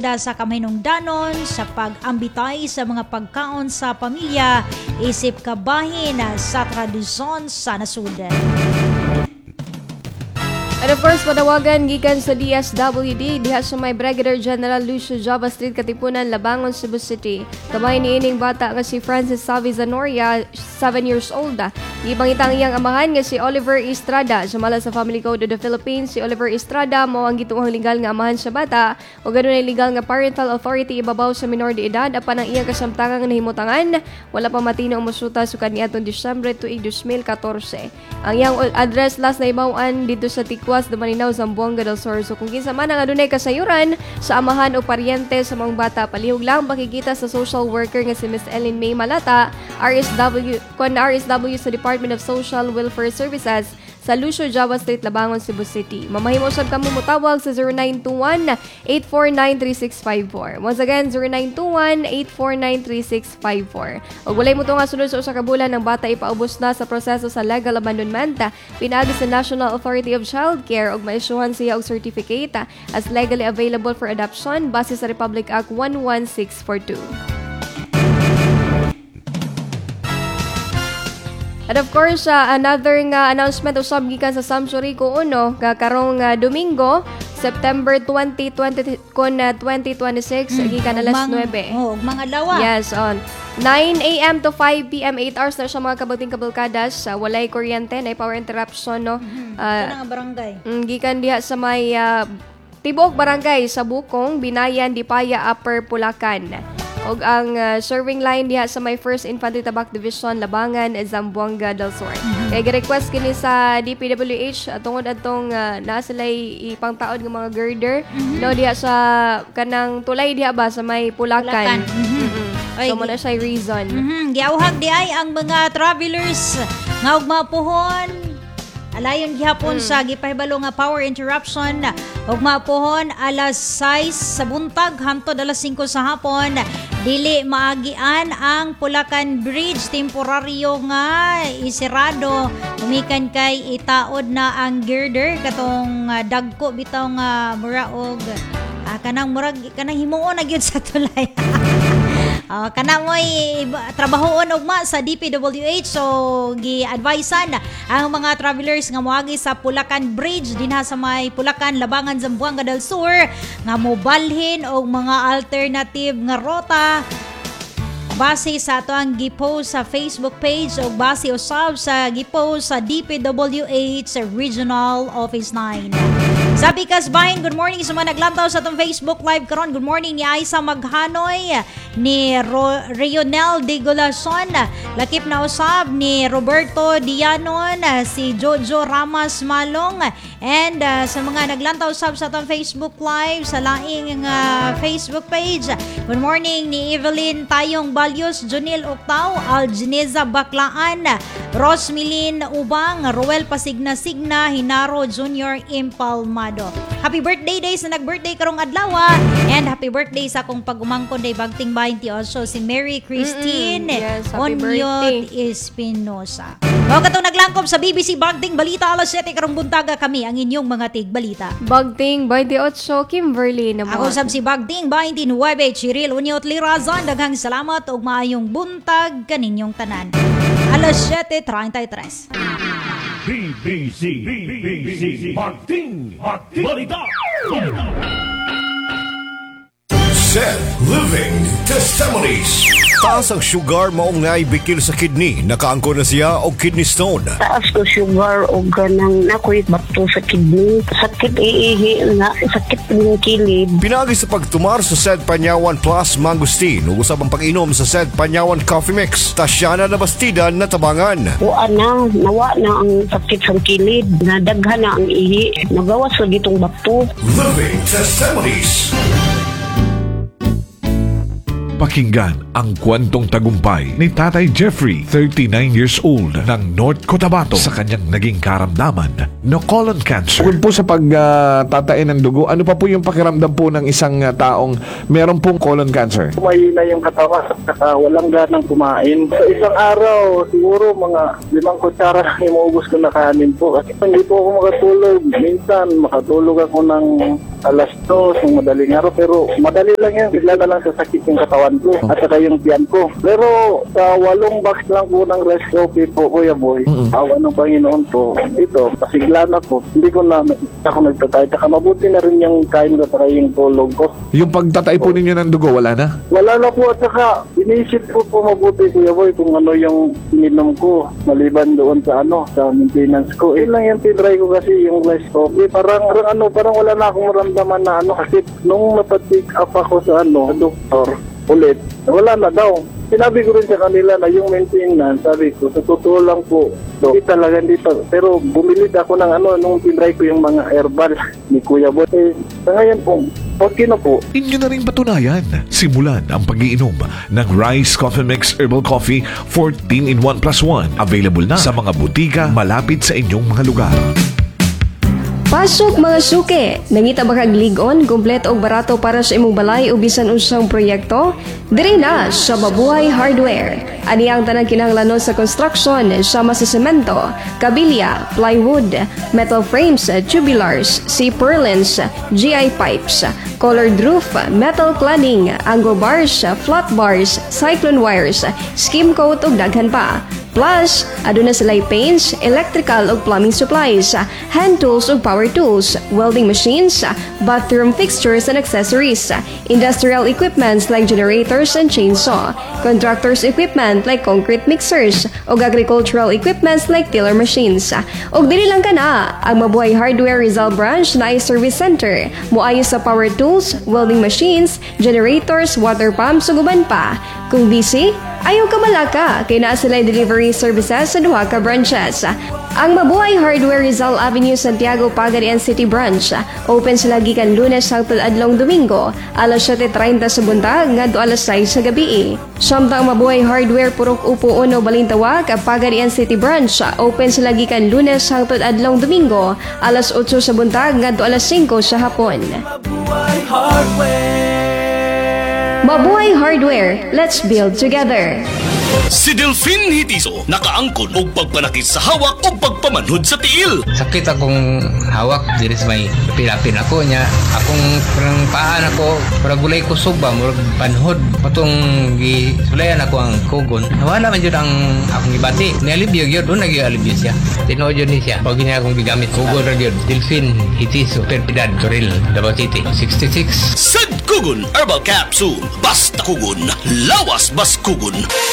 pagsida sa kamahinungdanon sa pag-ambitay sa mga pagkaon sa pamilya isip kabahin sa tradisyon sa nasud. And of course, panawagan gikan sa DSWD diha sa may Brigadier General Lucio Java Street, Katipunan, Labangon, Cebu City. Kamay ni ining bata nga si Francis Savi Zanoria, 7 years old. Ibangitang iyang amahan nga si Oliver Estrada. Sumala sa Family Code of the Philippines, si Oliver Estrada mao ang gituong legal nga amahan sa bata o ganoon ay legal nga parental authority ibabaw sa minor de edad apan ang iyang kasamtangan nga nahimutangan wala pa matino umusuta sa kaniadtong Disyembre tuig 2014. Ang iyang address last na ibawan dito sa Tikwas, Maninaw, Zamboanga del Sur. So kung kinsa man ang adunay kasayuran sa amahan o paryente sa mga bata, palihog lang makikita sa social worker nga si Miss Ellen May Malata, RSW sa Department of Social Welfare Services sa Lucio Java Street, Labangon, Cebu City. Mamahimo sad kamo motawag sa 0921-849-3654. Once again, 0921-849-3654. Og walay mo to nga sunod sa usa ka bulan ng bata ipaubos na sa proseso sa legal abandonment, pinaagi sa National Authority of Child Care og maisyuhan siya og certificate as legally available for adoption base sa Republic Act 11642. At of course, another nga announcement usab gikan sa Samsuri ko uno karong Domingo, September 2026 gikan alas 9. Oh, mga lawa. Yes, on 9 a.m. to 5 p.m. 8 hours na siya mga kabuting kabalkadas. Walay kuryente, na power interruption, no? Sa nga barangay. Gikan diha sa may Tibok Barangay sa Bukong, Binayan, Dipaya, Upper Pulacan. Og ang serving line diha sa may 1st Infantry Tabak Division, Labangan, Zamboanga del Sur. Kaya gi-request kini sa DPWH tungod adtong naa sila'y ipangtaod ng mga girder no diha sa kanang tulay diha ba sa may Pulacan. So mo na siya reason. Giawhag di ay ang mga travelers nga ug mapuhon alayon gihapon sa gipahibalo nga power interruption ug mapuhon alas 6 sa buntag hangtod alas 5 sa hapon. Dili maagian ang Pulacan Bridge, temporaryo nga isirado. Umikan kay itaod na ang girder katong dagko bitaw nga muraog kanang murag kanang himuon na gyud sa tulay. Kana mo'y trabahoon ugma sa DPWH, so gi-advisean ang mga travelers nga moagi sa Pulacan Bridge dinha sa may Pulacan, Labangan, Zamboanga del Sur nga mobalhin og mga alternative nga rota base sa ato ang gipost sa Facebook page o base usab sa gipost sa DPWH Regional Office 9. Sabi Kasbahin, good morning sa mga naglantaw sa itong Facebook Live karon. Good morning ni Aisa Maghanoy, ni Rionel de Golason, lakip na usab ni Roberto Dianon, si Jojo Ramas Malong, and sa mga naglantaw usab sa itong Facebook Live sa laing Facebook page. Good morning ni Evelyn Tayong Balyos, Junil Octao, Algineza Baklaan, Rosmelin Ubang, Roel Pasigna-Signa, Hinaro Jr. Impalmado. Happy birthday day sa nag-birthday karong adlaw, and happy birthday sa akong pag-umangkon day bagting 20 also si Mary Christine Onyot Espinosa. Mao katong naglangkob sa BBC Bagting Balita alas 7 karong buntaga kami ang inyong mga tig-balita. Bagting 28 Kimberly naman. Ako sab si Bagting 29 Chiril Onyot Lirazon, daghang salamat ug maayong buntag kaninyong tanan. Alas 7:33. BBC Bagting Balita. Seth Living Testimonies. Taas ang sugar maong naibikil sa kidney. Nakaangko na siya og kidney stone. Taas ko sugar o ganang nakoy bato sa kidney. Sakit iihi na, sakit ng kilid. Pinagi sa pagtumar sa Sed Panyawan Plus Mangustin. Usab ang pag-inom sa Sed Panyawan Coffee Mix. Tasyana na Bastida na tabangan. Nawa na ang sakit sa kilid. Nadaghan na ang ihi. Nagawas sa ditong bato. Living Testimonies. Pakinggan ang kwentong tagumpay ni Tatay Jeffrey, 39 years old, ng North Cotabato sa kanyang naging karamdaman na colon cancer. Kung po sa pagtatain ng dugo, ano pa po yung pakiramdam po ng isang taong meron pong colon cancer? Mahina yung katawan at walang ganang kumain. Sa isang araw, siguro mga 5 kutsara lang yung maubos ko na kanin po. Kasi hindi po ako makatulog. Minsan, makatulog ako ng alas 2 ng madaling araw, pero madali lang yan. Bigla na lang sasakit yung katawan ko at saka yung tiyan ko. Pero sa 8 box lang po ng rice coffee po, Kuya Boy, awa ng Panginoon po, ito, pasigla na po. Hindi ko na ako nagtatay. Saka mabuti na rin yung kain ko at saka yung tulog ko. Yung pagtatay po ninyo ng dugo, wala na? Wala na po at saka inisip ko po mabuti, Kuya Boy, kung ano yung ininom ko maliban doon sa sa maintenance ko. Lang yung tinry ko kasi yung rice coffee. Parang wala na akong maramdaman na kasi nung napatik up ako sa doktor ulit, wala na daw. Sinabi ko rin sa kanila na yung maintenance, sabi ko, sa totoo lang po, hindi talaga dito. Pero bumili ako ng nung tinry ko yung mga herbal ni Kuya Boy. Sa ngayon po, okay na po. Inyo na rin patunayan. Simulan ang pag-iinom ng Rice Coffee Mix Herbal Coffee 14 in 1+1. Available na sa mga butika malapit sa inyong mga lugar. Pasok mga suke! Nangita ba kag ligon, kumpleto og barato para sa imong balay o bisan unsang proyekto? Diri na sa Mabuhay Hardware. Ani ang tanang kinahanglanon sa construction sama sa semento, kabilya, plywood, metal frames, tubulars, C-purlins, GI pipes, colored roof, metal cladding, angle bars, flat bars, cyclone wires, skim coat ug daghan pa. Plus, aduna sila'y paints, electrical ug plumbing supplies, hand tools ug power tools, welding machines, bathroom fixtures and accessories, industrial equipments like generators and chainsaw, contractors equipment like concrete mixers, ug agricultural equipments like tiller machines. Ug dili lang kana, ang Mabuhay Hardware Rizal Branch na ay service center, moayo sa power tools, welding machines, generators, water pumps ug uban pa. Kung busy, ayaw ka malaka, kay naa sila'y delivery services sa duha ka branches. Ang Mabuhay Hardware Rizal Avenue, Santiago, Pagadian City Branch. Open sila gikan Lunes hangtod adlong Domingo, alas 7:30 sa buntag ngadto alas 6 sa gabi. Samtang Mabuhay Hardware Purok Upo Uno Balintawak, Pagadian City Branch. Open sila gikan Lunes hangtod adlong Domingo, alas 8 sa buntag ngadto alas 5 sa hapon. Mabuhay Hardware, let's build together. Si Delphine Hitiso nakaangkon og pagpanakit sa hawak o pagpamanhod sa tiil. Sakit akong hawak, diri sa may pilapin ako niya. Akong parang paan ako, parang gulay kusog ba, murag panhod. Patong gisulayan ako ang kugon. Nawala man yun ang akong ibati. Nialibyo yun, doon nag-ialibyo siya. Tinood yun niya. Pag niya akong gigamit, kugon rin yun. Delphine Hitiso, Perpidad, Toril, Davao City, 66. Sad Kugon Herbal Capsule. Basta kugon, lawas bas kugon.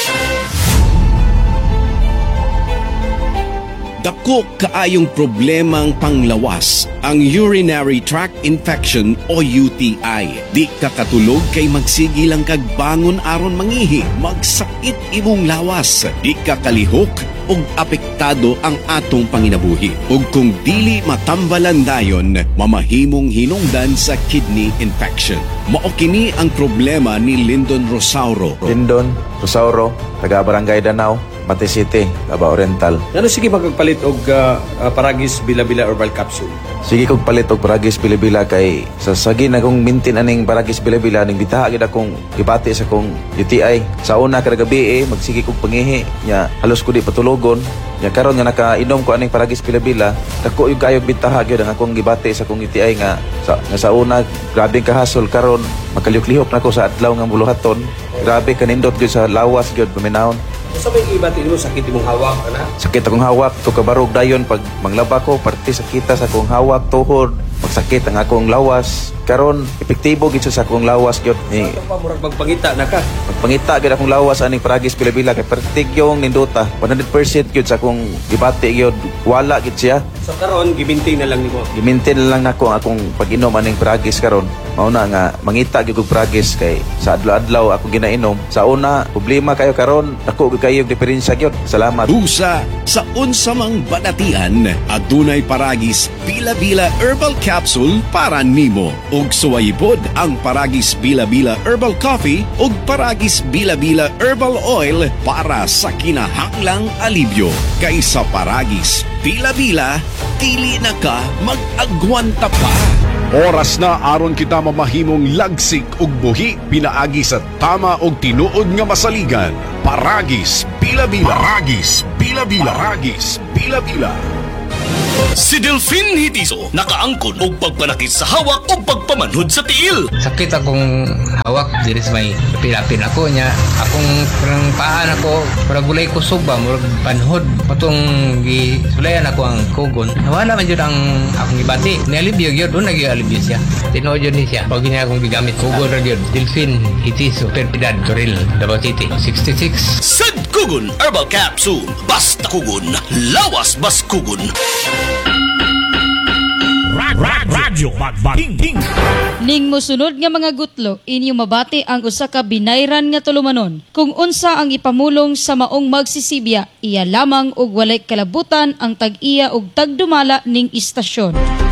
Dako kaayong problemang panglawas ang urinary tract infection o UTI. Di ka katulog kay magsigi lang kag bangon aron mangihi, magsakit imong lawas. Di ka kalihok ug apektado ang atong panginabuhi. Ug kung dili matambalan dayon, mamahimong hinungdan sa kidney infection. Mao kini ang problema ni Lyndon Rosauro. Lyndon Rosauro, taga Barangay Danau, Mati City, Davao Oriental. Ano sige magpalit og Paragis Bila-Bila Herbal Capsule? Sige kog palit og Paragis Bila-Bila kay sa sagi na kong mintin aning Paragis Bila-Bila ning bitaha gid akong gibati sa kong UTI. Sa una kada gabi magsige kog pangihi nya halos ko di patulogon. Nya karon nga nakainom ko aning Paragis Bila-Bila, dako yung kayog bitaha gyud ang akong gibati sa kong UTI nga sa una grabeng kahasol karon makalihok nako sa adlaw nga buluhaton. Grabe kanindot gyud sa lawas gyud paminahon. Sa may ibati mo sakit imong hawak ana? Sakit akong hawak, to kabarog dayon pag manglaba ko, parte sakita sa akong hawak, tuhod, magsakit ang akong lawas. Karon epektibo gid sa akong lawas gyud ni. Pa murag magpangita na ka. Magpangita gid akong lawas aning Paragis Bila-Bila kay pertigyong ninduta. 100% gyud sa akong gibati gyud, wala gid siya. So karon gimintin na lang nimo. Gimintin na lang nako akong pag-inom aning Paragis karon. Mao na nga mangita gyud og Paragis kay sa adlaw-adlaw ako ginainom. Sa una problema kayo karon, dako kayo diferensya gyud. Salamat. Usa sa unsa mang badatian, adunay Paragis Bila-Bila Herbal Capsule para nimo. Ug suwayipod ang Paragis Bila-Bila Herbal Coffee ug Paragis Bila-Bila Herbal Oil para sa kinahanglang alibyo. Kay sa Paragis Bila-Bila, dili na ka mag-agwanta pa. Oras na aron kita mamahimong lagsik ug buhi pinaagi sa tama og tinuod nga masaligan. Paragis Bila-Bila. Paragis Bila-Bila. Paragis Bila-Bila. Si Delphine Hitiso nakaangkon og pagpanakit sa hawak o pagpamanhod sa tiil. Sakit akong hawak diri sa may pilapin ako niya. Akong parang paan ako, parang gulay kusog ba, murag panhod. Patong gisulayan ako ang kugon. Nawala man yun ang akong ibati. Nialibyo yun, doon nag-ialibyo siya. Tinood yun niya. Pag niya akong gigamit, kugon ra yun. Delphine Hitiso, Perpidad, Toril, Davao City, 66. Sad Kugon Herbal Capsule. Basta kugon, lawas bas kugon. Radyo Magbating. Ning mosunod nga mga gutlo, inyo mabati ang usa ka binayran nga tulumanon. Kung unsa ang ipamulong sa maong magsisibya, iya lamang og walay kalabutan ang tag-iya og tagdumala ning istasyon.